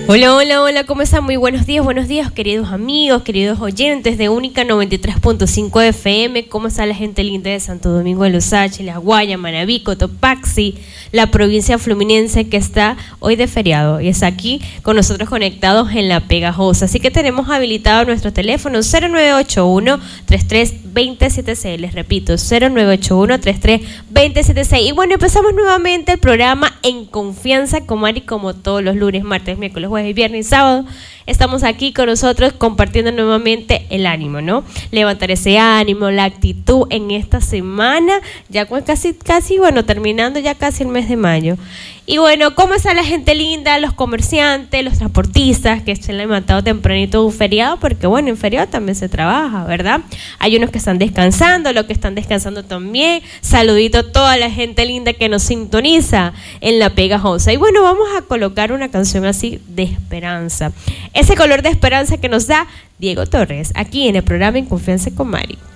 Hola, hola, hola, ¿cómo están? Muy buenos días, queridos amigos, queridos oyentes de Única 93.5 FM. ¿Cómo está la gente linda de Santo Domingo de los H, La Guaya, Manabí, Cotopaxi, la provincia fluminense que está hoy de feriado y está aquí con nosotros conectados en La Pegajosa? Así que tenemos habilitado nuestro teléfono 0981-33-2076. Les repito, 0981-33-2076. Y bueno, empezamos nuevamente el programa En Confianza con Mari, como todos los lunes, martes, miércoles, jueves, viernes y sábado. Estamos aquí con nosotros compartiendo nuevamente el ánimo, ¿no? Levantar ese ánimo, la actitud en esta semana, ya casi, bueno, terminando ya casi el mes de mayo. Y bueno, ¿cómo está la gente linda? Los comerciantes, los transportistas que se han levantado tempranito un feriado, porque bueno, en feriado también se trabaja, ¿verdad? Hay unos que están descansando, los que están descansando también. Saludito a toda la gente linda que nos sintoniza en La Pegajosa. Y bueno, vamos a colocar una canción así de esperanza. Ese color de esperanza que nos da Diego Torres, aquí en el programa En Confianza con Mari.